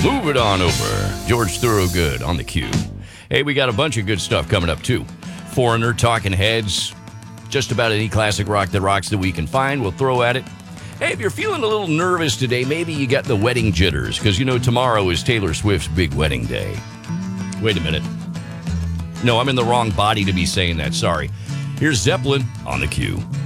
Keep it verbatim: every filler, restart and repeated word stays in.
Move it on over. George Thorogood on the cue. Hey, we got a bunch of good stuff coming up, too. Foreigner, Talking Heads, just about any classic rock that rocks that we can find, we'll throw at it. Hey, if you're feeling a little nervous today, maybe you got the wedding jitters, because you know tomorrow is Taylor Swift's big wedding day. Wait a minute. No, I'm in the wrong body to be saying that. Sorry. Here's Zeppelin on the cue.